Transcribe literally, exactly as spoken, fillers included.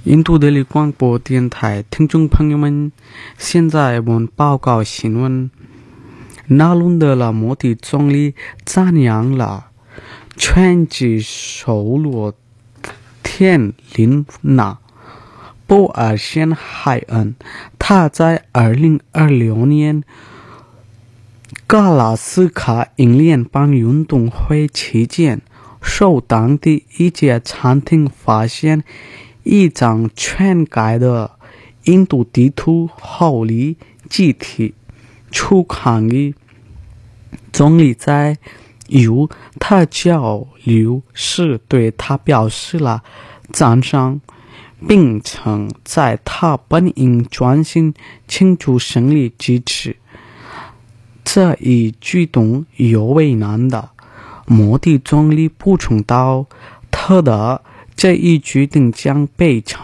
印度德里广播电台听众朋友们，现在我们报告新闻。纳伦德拉摩迪总理赞扬了拳击手罗天林娜波尔县海恩，他在二零二六年格拉斯卡英联邦运动会期间，受当地一家餐厅发现一张篡改的印度地图后里集体出抗议。总理在与他交流时对他表示了赞赏，并称在他本应专心庆祝胜利支持。这一举动有为难的，摩迪总理补充道，他的这一决定将被